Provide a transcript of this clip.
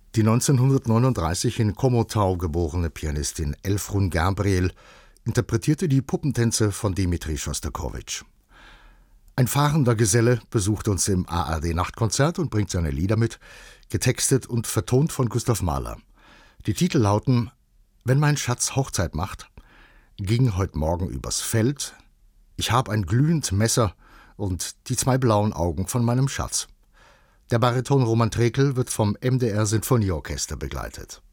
Die 1939 in Komotau geborene Pianistin Elfrun Gabriel interpretierte die Puppentänze von Dmitri Schostakowitsch. Ein fahrender Geselle besucht uns im ARD-Nachtkonzert und bringt seine Lieder mit, getextet und vertont von Gustav Mahler. Die Titel lauten: »Wenn mein Schatz Hochzeit macht«, »Ging heut Morgen übers Feld«, »Ich hab ein glühend Messer« und »Die zwei blauen Augen von meinem Schatz«. Der Bariton Roman Trekel wird vom MDR Sinfonieorchester begleitet.